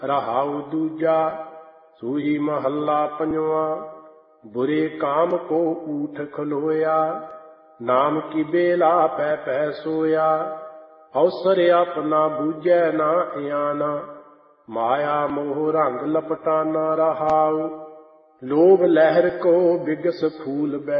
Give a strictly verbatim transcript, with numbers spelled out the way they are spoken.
रहाउ दूजा सूही महला पंजवा। बुरे काम को ऊठ खलोया, नाम की बेला पै पै सोया। अवसर अपना बूझै ना आना, माया मोह रंग लपटाना। रहाउ लोभ लहर को बिगस फूल